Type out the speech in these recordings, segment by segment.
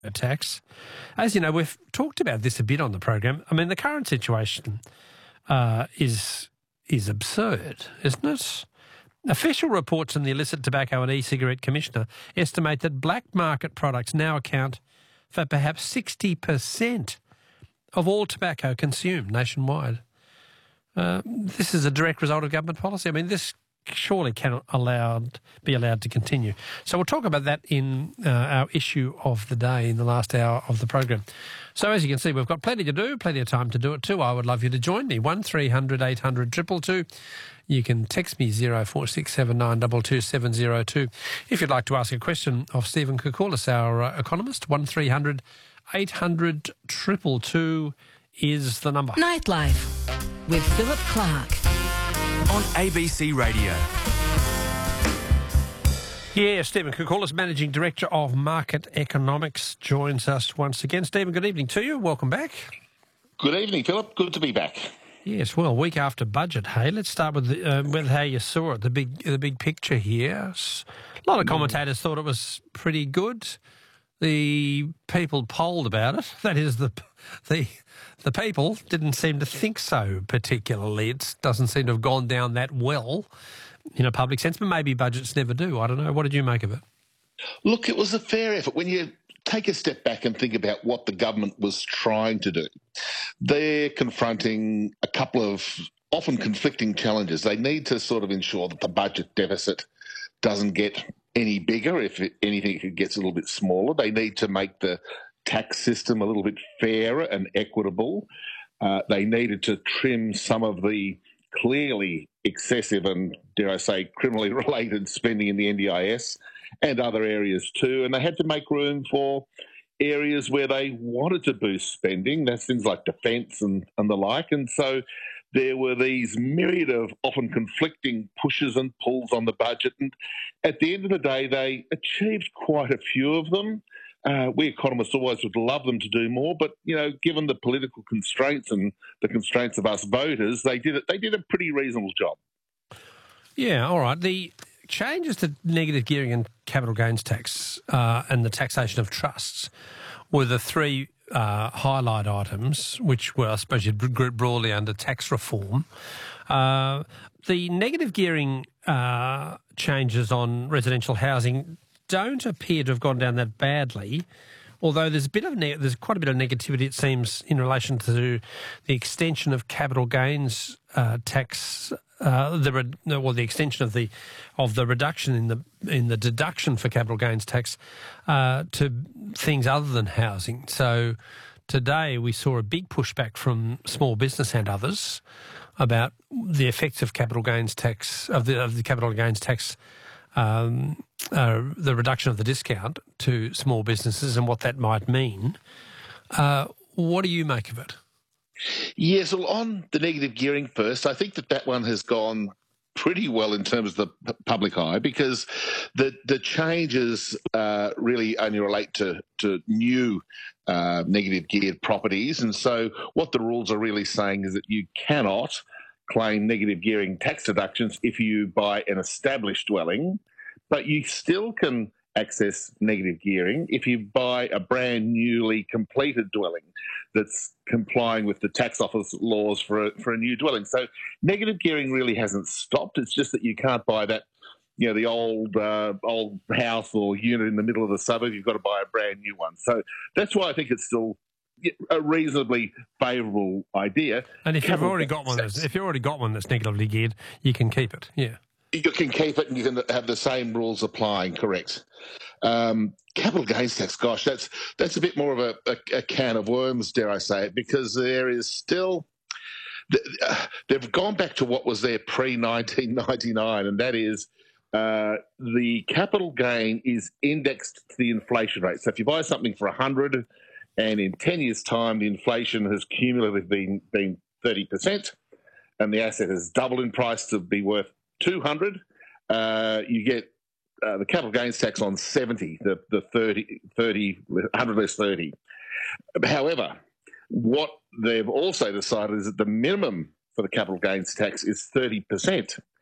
tax. As you know, we've talked about this a bit on the program. I mean, the current situation is absurd, isn't it? Official reports from the Illicit Tobacco and E-Cigarette Commissioner estimate that black market products now account for perhaps 60% of all tobacco consumed nationwide. This is a direct result of government policy. I mean, this surely cannot be allowed to continue. So we'll talk about that in our issue of the day in the last hour of the program. So as you can see, we've got plenty to do, plenty of time to do it too. I would love you to join me, 1300 800 222. You can text me 0467 702. If you'd like to ask a question of Stephen Koukoulas, our economist, 1300 800 222 is the number. Nightlife with Philip Clark on ABC Radio. Yeah, Stephen Koukoulas, Managing Director of Market Economics, joins us once again. Stephen, good evening to you. Welcome back. Good evening, Philip. Good to be back. Yes, well, week after budget, hey, let's start with how you saw it, the big picture here. A lot of commentators thought it was pretty good. The people polled about it, that is the people, didn't seem to think so particularly. It doesn't seem to have gone down that well in a public sense, but maybe budgets never do. I don't know. What did you make of it? Look, it was a fair effort. When you take a step back and think about what the government was trying to do, they're confronting a couple of often conflicting challenges. They need to sort of ensure that the budget deficit doesn't get any bigger. If anything, it gets a little bit smaller. They need to make the tax system a little bit fairer and equitable. They needed to trim some of the clearly excessive and, dare I say, criminally related spending in the NDIS and other areas too. And they had to make room for areas where they wanted to boost spending. That's things like defence and the like. And so there were these myriad of often conflicting pushes and pulls on the budget. And at the end of the day, they achieved quite a few of them. We economists always would love them to do more, but, you know, given the political constraints and the constraints of us voters, they did a pretty reasonable job. Yeah, all right. The changes to negative gearing and capital gains tax and the taxation of trusts were the three highlight items, which were, I suppose, you'd group broadly under tax reform. The negative gearing changes on residential housing don't appear to have gone down that badly, although there's quite a bit of negativity, it seems, in relation to the extension of capital gains tax, the extension of the reduction in the deduction for capital gains tax to things other than housing. So today we saw a big pushback from small business and others about the effects of capital gains tax of the capital gains tax. The reduction of the discount to small businesses and what that might mean. What do you make of it? Yes, well, on the negative gearing first, I think that one has gone pretty well in terms of the public eye, because the changes really only relate to new negative geared properties. And so what the rules are really saying is that you cannot claim negative gearing tax deductions if you buy an established dwelling, but you still can access negative gearing if you buy a brand newly completed dwelling that's complying with the tax office laws for a new dwelling. So negative gearing really hasn't stopped. It's just that you can't buy that, you know, the old house or unit in the middle of the suburb. You've got to buy a brand new one. So that's why I think it's still a reasonably favourable idea. And if you've already got one that's negatively geared, you can keep it. Yeah. You can keep it and you can have the same rules applying, correct. Capital gains tax, gosh, that's a bit more of a can of worms, dare I say it, because there is still... they've gone back to what was there pre-1999, and that is the capital gain is indexed to the inflation rate. So if you buy something for 100 and in 10 years' time the inflation has cumulatively been 30% and the asset has doubled in price to be worth 200, you get the capital gains tax on 70, the 100 less 30. However, what they've also decided is that the minimum for the capital gains tax is 30%.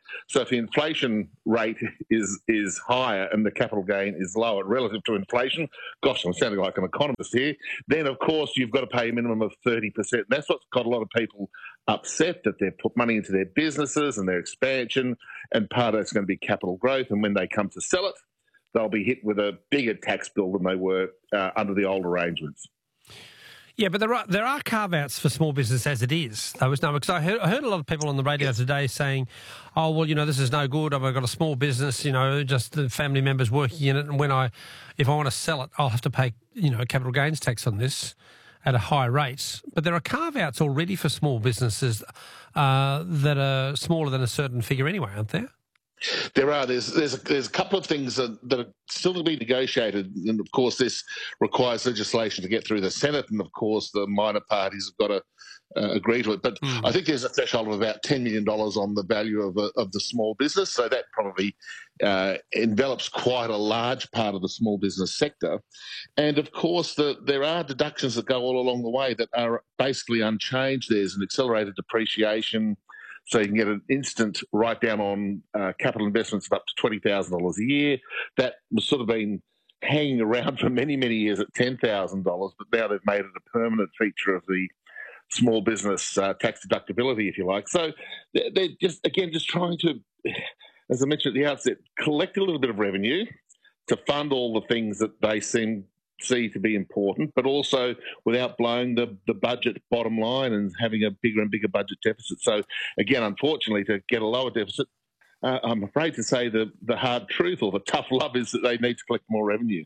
So if the inflation rate is higher and the capital gain is lower relative to inflation, gosh, I'm sounding like an economist here, then of course you've got to pay a minimum of 30%. That's what's got a lot of people upset, that they've put money into their businesses and their expansion, and part of that's going to be capital growth. And when they come to sell it, they'll be hit with a bigger tax bill than they were under the old arrangements. Yeah, but there are carve-outs for small business as it is. Because I heard a lot of people on the radio today saying, oh, well, this is no good. I've got a small business, just the family members working in it, and if I want to sell it, I'll have to pay, capital gains tax on this at a high rate. But there are carve-outs already for small businesses that are smaller than a certain figure anyway, aren't there? There are. There's a couple of things that are still to be negotiated, and of course this requires legislation to get through the Senate, and of course the minor parties have got to agree to it. But I think there's a threshold of about $10 million on the value of the small business, so that probably envelops quite a large part of the small business sector. And of course there are deductions that go all along the way that are basically unchanged. There's an accelerated depreciation, so you can get an instant write-down on capital investments of up to $20,000 a year. That was sort of been hanging around for many, many years at $10,000, but now they've made it a permanent feature of the small business tax deductibility, if you like. So they're just trying to, as I mentioned at the outset, collect a little bit of revenue to fund all the things that they see to be important, but also without blowing the budget bottom line and having a bigger and bigger budget deficit. So again, unfortunately, to get a lower deficit, I'm afraid to say the hard truth or the tough love is that they need to collect more revenue.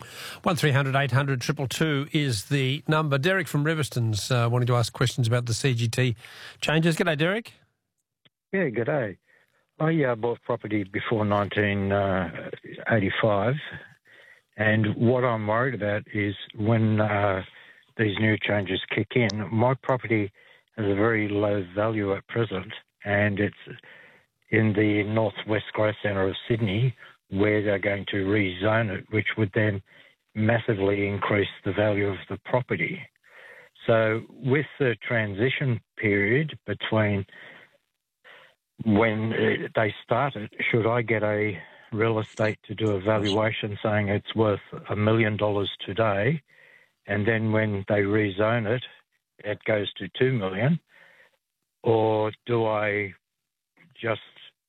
1300 800 222 is the number. Derek from Riverston's wanting to ask questions about the CGT changes. G'day, Derek. Yeah, g'day. I bought property before 1985. And what I'm worried about is when these new changes kick in, my property has a very low value at present, and it's in the northwest growth centre of Sydney, where they're going to rezone it, which would then massively increase the value of the property. So with the transition period between when they start it, should I get a real estate to do a valuation saying it's worth $1 million today, and then when they rezone it, it goes to $2 million? Or do I just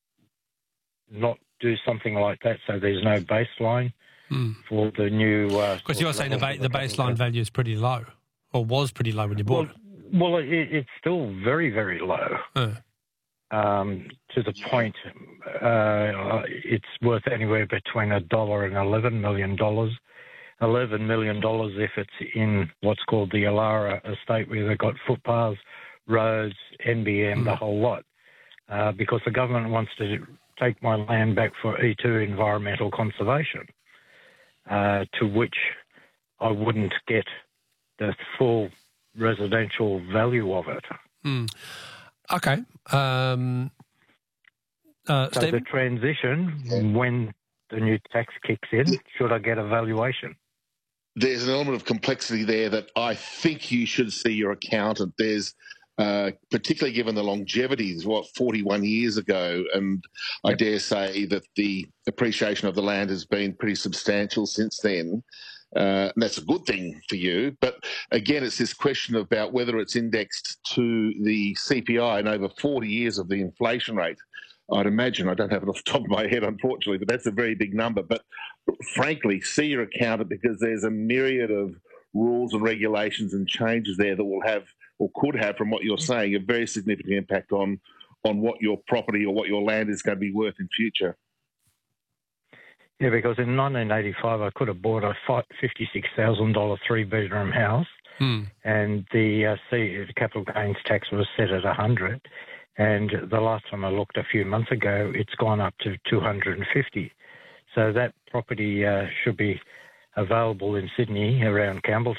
not do something like that so there's no baseline for the new... Because you're saying the baseline value is pretty low, or was pretty low when you bought it. Well, it's still very, very low. To the point it's worth anywhere between $1 and $11 million. $11 million if it's in what's called the Alara estate, where they've got footpaths, roads, NBM, the whole lot. Because the government wants to take my land back for E2 environmental conservation, to which I wouldn't get the full residential value of it. Okay. So the transition, when the new tax kicks in, should I get a valuation? There's an element of complexity there that I think you should see your accountant. There's particularly given the longevity, 41 years ago, and I dare say that the appreciation of the land has been pretty substantial since then. And that's a good thing for you. But again, it's this question about whether it's indexed to the CPI and over 40 years of the inflation rate. I'd imagine, I don't have it off the top of my head, unfortunately, but that's a very big number. But frankly, see your accountant, because there's a myriad of rules and regulations and changes there that will have, or could have, from what you're saying, a very significant impact on what your property or what your land is going to be worth in future. Yeah, because in 1985 I could have bought a $56,000 three-bedroom house, and the capital gains tax was set at $100, and the last time I looked a few months ago, it's gone up to $250. So that property should be available in Sydney around Campbelltown